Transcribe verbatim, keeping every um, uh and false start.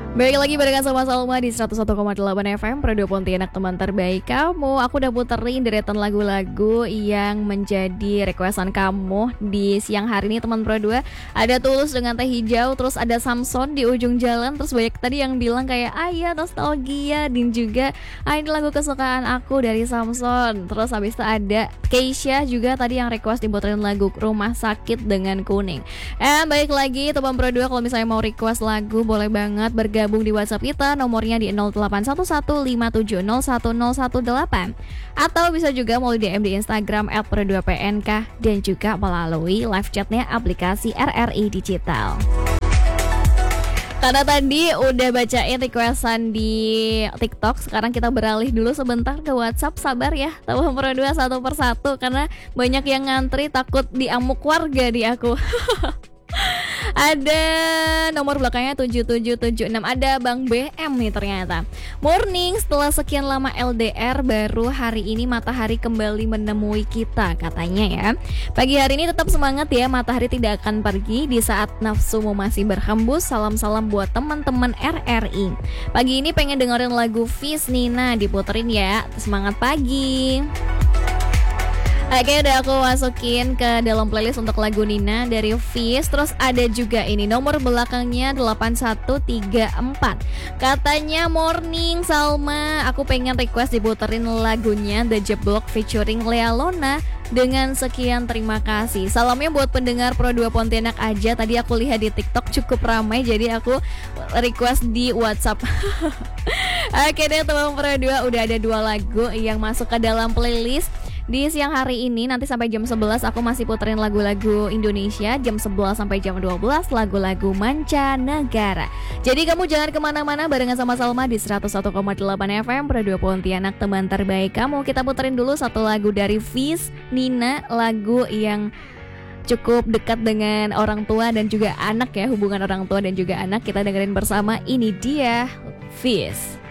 Baik lagi barengan sama Salma di seratus satu koma delapan F M Radio Pontianak, teman terbaik kamu. Aku udah puterin deretan lagu-lagu yang menjadi requestan kamu di siang hari ini, teman Pro dua. Ada Tulus dengan Teh Hijau, terus ada Samson di ujung jalan, terus banyak tadi yang bilang kayak ayah nostalgia, dan juga ah ini lagu kesukaan aku dari Samson. Terus habis itu ada Keisha juga tadi yang request diputerin lagu Rumah Sakit dengan Kuning. Eh baik lagi teman Pro dua, kalau misalnya mau request lagu boleh banget bergabung di WhatsApp kita, nomornya di nol delapan satu satu lima tujuh nol satu nol satu delapan, atau bisa juga mau di D M di Instagram et pro dua p n k, dan juga melalui live chatnya aplikasi R R I Digital. Karena tadi udah bacain requestan di TikTok, sekarang kita beralih dulu sebentar ke WhatsApp. Sabar ya teman Pro dua, satu persatu, karena banyak yang ngantri takut diamuk warga di aku. Ada nomor belakangnya tujuh tujuh tujuh enam, ada Bang B M nih ternyata. Morning, setelah sekian lama L D R, baru hari ini matahari kembali menemui kita katanya ya. Pagi hari ini tetap semangat ya, matahari tidak akan pergi di saat nafsumu masih berhembus. Salam-salam buat teman-teman R R I. Pagi ini pengen dengerin lagu Fizz Nina, diputerin ya. Semangat pagi. Oke, udah aku masukin ke dalam playlist untuk lagu Nina dari Fizz. Terus ada juga ini nomor belakangnya delapan satu tiga empat. Katanya morning Salma, aku pengen request diputerin lagunya The Jeblok featuring Lea Lona. Dengan sekian terima kasih. Salamnya buat pendengar Pro dua Pontianak aja. Tadi aku lihat di TikTok cukup ramai, jadi aku request di WhatsApp. Oke deh teman Pro dua, udah ada dua lagu yang masuk ke dalam playlist di siang hari ini. Nanti sampai jam sebelas aku masih puterin lagu-lagu Indonesia. Jam sebelas sampai jam dua belas lagu-lagu mancanegara. Jadi kamu jangan kemana-mana, barengan sama Salma di seratus satu koma delapan F M Pro dua Pontianak, teman terbaik kamu. Kita puterin dulu satu lagu dari Fizz Nina, lagu yang cukup dekat dengan orang tua dan juga anak ya, hubungan orang tua dan juga anak. Kita dengerin bersama, ini dia Fizz.